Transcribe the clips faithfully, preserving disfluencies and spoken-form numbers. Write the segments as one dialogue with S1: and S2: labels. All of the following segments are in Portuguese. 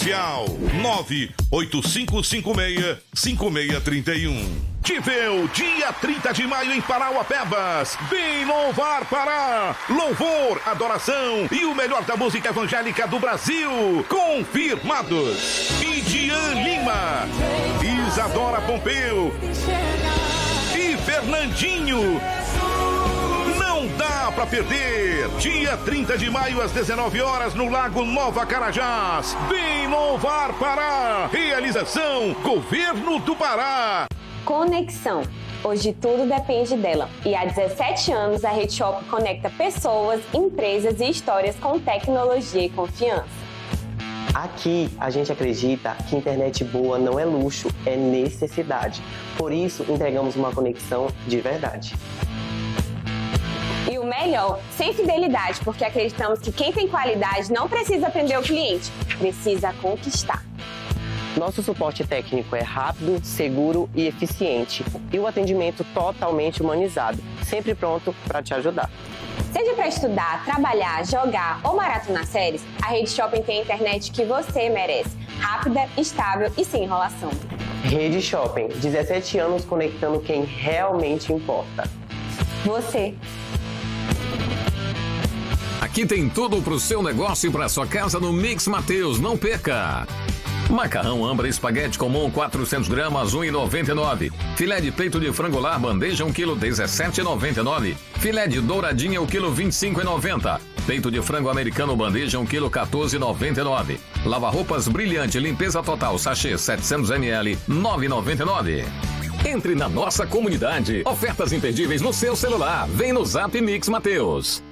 S1: nove oito cinco cinco seis cinco seis três um. Tiveu, dia trinta de maio em Parauapebas. Vem louvar Pará. Louvor, adoração e o melhor da música evangélica do Brasil. Confirmados. Idian Lima, Isadora Pompeu e Fernandinho. Não dá pra perder. Dia trinta de maio às dezenove horas no Lago Nova Carajás. Vem louvar Pará. Realização Governo do Pará.
S2: Conexão. Hoje tudo depende dela. E há dezessete anos a Rede Shopping conecta pessoas, empresas e histórias com tecnologia e confiança.
S3: Aqui a gente acredita que internet boa não é luxo, é necessidade. Por isso entregamos uma conexão de verdade.
S2: E o melhor, sem fidelidade, porque acreditamos que quem tem qualidade não precisa atender o cliente, precisa conquistar.
S3: Nosso suporte técnico é rápido, seguro e eficiente. E o atendimento totalmente humanizado, sempre pronto para te ajudar.
S2: Seja para estudar, trabalhar, jogar ou maratonar séries, a Rede Shopping tem a internet que você merece. Rápida, estável e sem enrolação.
S3: Rede Shopping, dezessete anos conectando quem realmente importa.
S2: Você.
S4: Aqui tem tudo pro seu negócio e pra sua casa no Mix Mateus, não perca! Macarrão Ambra Espaguete Comum quatrocentos gramas, um real e noventa e nove centavos. Filé de peito de frango lar bandeja um quilo, dezessete reais e noventa e nove centavos. Filé de douradinha o quilo, vinte e cinco reais e noventa centavos. Peito de frango americano bandeja um quilo, quatorze reais e noventa e nove centavos. Lava-roupas Brilhante Limpeza Total sachê setecentos mililitros, nove reais e noventa e nove centavos. Entre na nossa comunidade. Ofertas imperdíveis no seu celular. Vem no Zap Mix Mateus.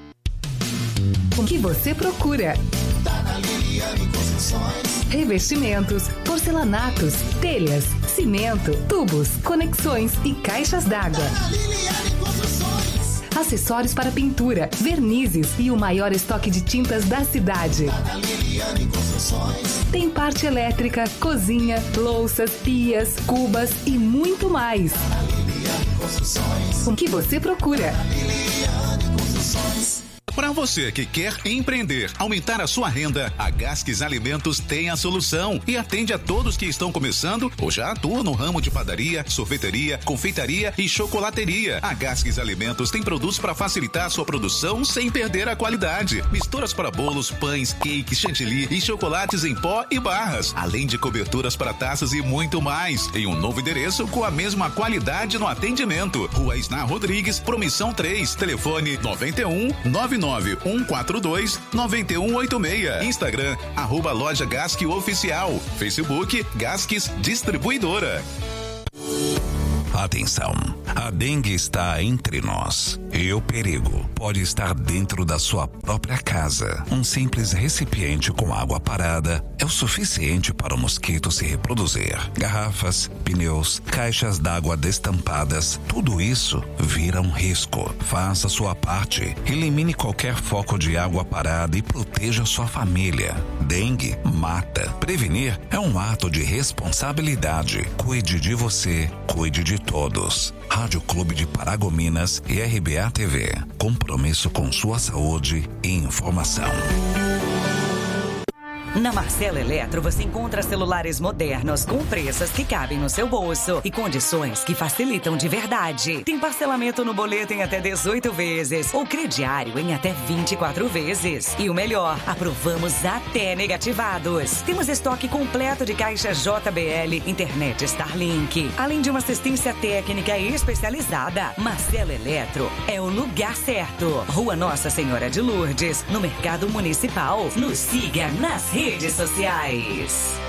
S5: O que você procura? Tá na Liliane Construções. Revestimentos, porcelanatos, telhas, cimento, tubos, conexões e caixas d'água. Tá na Liliane Construções. Acessórios para pintura, vernizes e o maior estoque de tintas da cidade. Tá na Liliane Construções. Tem parte elétrica, cozinha, louças, pias, cubas e muito mais. Tá na Liliane Construções. O que você procura? Tá na Liliane Construções.
S6: Para você que quer empreender, aumentar a sua renda, a Gasques Alimentos tem a solução e atende a todos que estão começando ou já atuam no ramo de padaria, sorveteria, confeitaria e chocolateria. A Gasques Alimentos tem produtos para facilitar a sua produção sem perder a qualidade. Misturas para bolos, pães, cakes, chantilly e chocolates em pó e barras, além de coberturas para taças e muito mais. Em um novo endereço com a mesma qualidade no atendimento. Rua Isná Rodrigues, Promissão três, telefone noventa e um, nove nove um quatro dois, nove um oito seis. Instagram, arroba Loja Gasque Oficial. Facebook, Gasques Distribuidora.
S7: Atenção, a dengue está entre nós e o perigo pode estar dentro da sua própria casa. Um simples recipiente com água parada é o suficiente para o mosquito se reproduzir. Garrafas, pneus, caixas d'água destampadas, tudo isso vira um risco. Faça sua parte, elimine qualquer foco de água parada e proteja sua família. Dengue mata. Prevenir é um ato de responsabilidade. Cuide de você, cuide de todos. Rádio Clube de Paragominas e R B A T V. Compromisso com sua saúde e informação.
S8: Na Marcelo Eletro você encontra celulares modernos com preços que cabem no seu bolso e condições que facilitam de verdade. Tem parcelamento no boleto em até dezoito vezes ou crediário em até vinte e quatro vezes. E o melhor, aprovamos até negativados. Temos estoque completo de caixa J B L, internet Starlink, além de uma assistência técnica especializada. Marcelo Eletro é o lugar certo. Rua Nossa Senhora de Lourdes, no Mercado Municipal. Nos siga nas redes sociais.